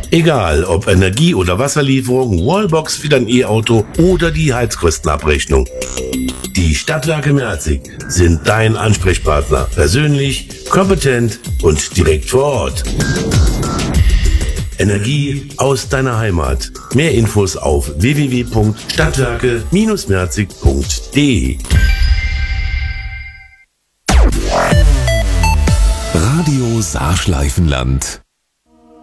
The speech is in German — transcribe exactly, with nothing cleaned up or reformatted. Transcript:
Egal, ob Energie- oder Wasserlieferung, Wallbox für dein E-Auto oder die Heizkostenabrechnung. Die Stadtwerke Merzig sind dein Ansprechpartner. Persönlich, kompetent und direkt vor Ort. Energie aus deiner Heimat. Mehr Infos auf w w w punkt stadtwerke merzig punkt d e. Radio Saarschleifenland